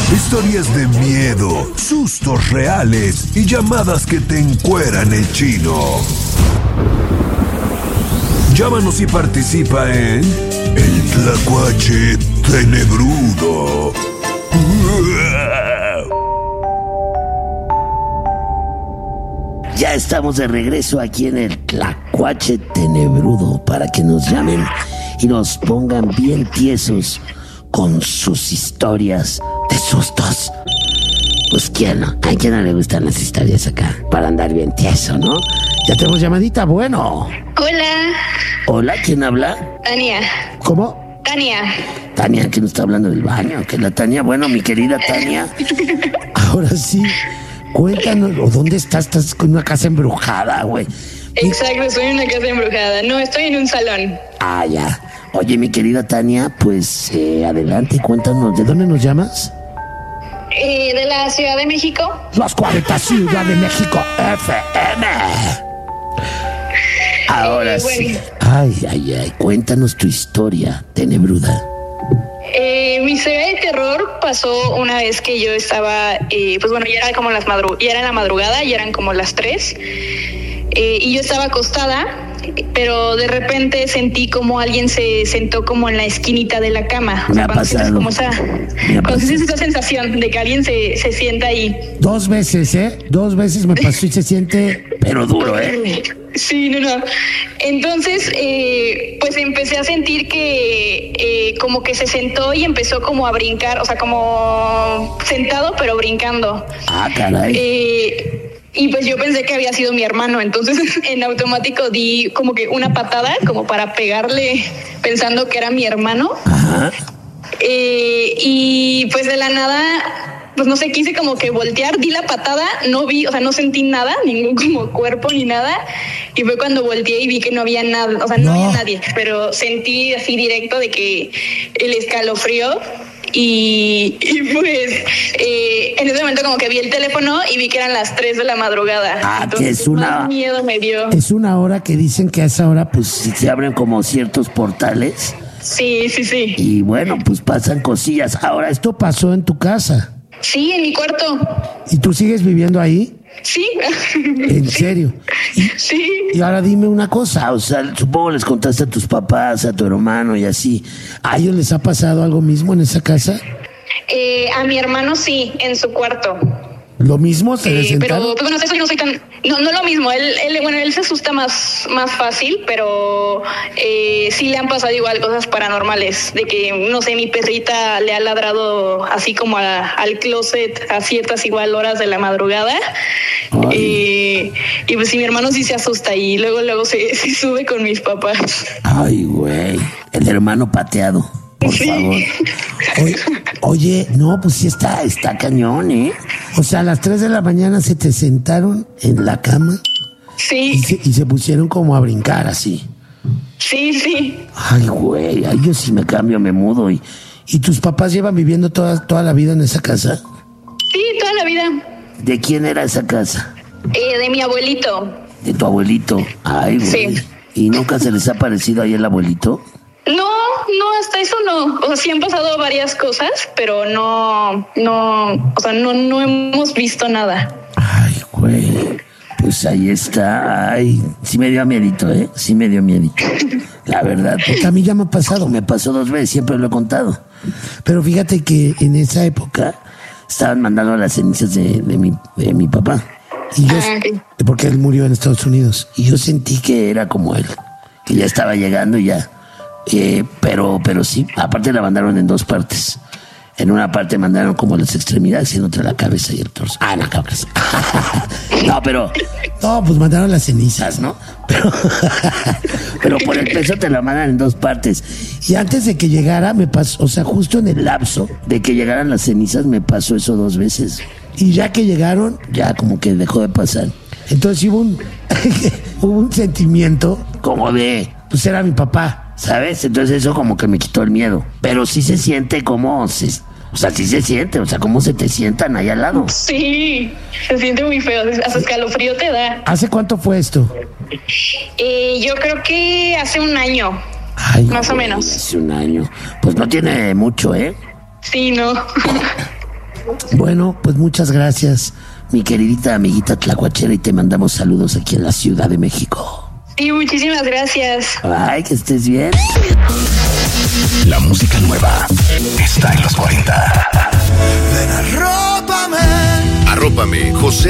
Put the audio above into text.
Historias de miedo, sustos reales y llamadas que te encueran el chino. Llámanos y participa en El Tlacuache Tenebrudo. Ya estamos de regreso aquí en el Tlacuache Tenebrudo para que nos llamen y nos pongan bien tiesos con sus historias de sustos. Pues quién no, a quién no le gustan las historias acá para andar bien tieso, ¿no? Ya tenemos llamadita, bueno. Hola. Hola, ¿quién habla? Tania. ¿Cómo? Tania. Tania, que nos está hablando del baño, que la Tania, bueno, mi querida Tania. Ahora sí, cuéntanos, ¿o dónde estás? Estás con una casa embrujada, güey. Exacto, estoy en una casa embrujada. No, estoy en un salón. Ah, ya. Oye, mi querida Tania, pues adelante, cuéntanos, ¿de dónde nos llamas? De la Ciudad de México. Los 40 Ciudad de México FM. Ahora sí. Ay, cuéntanos tu historia tenebruda. Mi historia de terror pasó una vez que yo estaba, pues bueno, ya era como ya era la madrugada, ya eran como las 3. Y yo estaba acostada, pero de repente sentí como alguien se sentó como en la esquinita de la cama. Me ha pasado. Como cuando sientes esa sensación de que alguien se sienta ahí. 2 veces, ¿eh? 2 veces me pasó y se siente, pero duro, ¿eh? Sí, no. Entonces, pues empecé a sentir que como que se sentó y empezó como a brincar, o sea, como sentado pero brincando. Ah, caray. Y pues yo pensé que había sido mi hermano, entonces en automático di como que una patada como para pegarle pensando que era mi hermano. Ajá. Y pues de la nada, pues no sé, quise como que voltear, di la patada, no vi, o sea, no sentí nada, ningún como cuerpo ni nada. Y fue cuando volteé y vi que no había nada, o sea, no había nadie, pero sentí así directo de que el escalofrío. Y pues en ese momento como que vi el teléfono y vi que eran las 3 de la madrugada. Ah, entonces, que es una... más miedo me dio. Es una hora que dicen que a esa hora pues se abren como ciertos portales. Sí. Y bueno, pues pasan cosillas. Ahora, esto pasó en tu casa. Sí, en mi cuarto. ¿Y tú sigues viviendo ahí? Sí. ¿En serio? Sí. Y ahora dime una cosa, o sea, supongo les contaste a tus papás, a tu hermano y así. ¿A ellos les ha pasado algo mismo en esa casa? A mi hermano sí, en su cuarto. ¿Lo mismo? ¿Se les sentaron? Pero pues bueno, eso yo no soy tan... No lo mismo, él se asusta más fácil, pero sí le han pasado igual cosas paranormales, de que, no sé, mi perrita le ha ladrado así como al closet a ciertas igual horas de la madrugada. Y pues sí, mi hermano sí se asusta y luego se sube con mis papás. Ay, güey, el hermano pateado. Por favor. Oye, no, pues sí está cañón, ¿eh? O sea, a las 3 de la mañana se te sentaron en la cama. Sí. Y se pusieron como a brincar así. Sí. Ay, güey, yo sí me cambio, me mudo. ¿Y tus papás llevan viviendo toda la vida en esa casa? Sí, toda la vida. ¿De quién era esa casa? De mi abuelito. ¿De tu abuelito? Ay, güey. Sí. ¿Y nunca se les ha parecido ahí el abuelito? No, hasta eso no. O sea, sí han pasado varias cosas, pero no, o sea, no hemos visto nada. Ay, güey. Pues ahí está. Ay, sí me dio miedito, ¿eh? Sí me dio miedito. La verdad, porque a mí ya me ha pasado. Me pasó 2 veces, siempre lo he contado. Pero fíjate que en esa época estaban mandando las cenizas de mi papá. Y yo, okay. Porque él murió en Estados Unidos. Y yo sentí que era como él, que ya estaba llegando y ya. Pero sí, aparte la mandaron en 2 partes. En una parte mandaron como las extremidades y en otra la cabeza y el torso. Ah, la cabeza. No, pues mandaron las cenizas, ¿no? Pero por el peso te la mandan en 2 partes. Y antes de que llegara me pasó, o sea, justo en el lapso de que llegaran las cenizas me pasó eso 2 veces. Y ya que llegaron, ya como que dejó de pasar. Entonces hubo un sentimiento como de, pues era mi papá, ¿sabes? Entonces eso como que me quitó el miedo. Pero sí se siente como... sí se siente, o sea, cómo se te sientan ahí al lado. Sí, se siente muy feo, hasta escalofrío te da. ¿Hace cuánto fue esto? Yo creo que hace un año. Ay, más o menos. Hace un año. Pues no tiene mucho, ¿eh? Sí, no. Bueno, pues muchas gracias, mi queridita amiguita tlacuachera, y te mandamos saludos aquí en la Ciudad de México. Sí, muchísimas gracias. Ay, que estés bien. La música nueva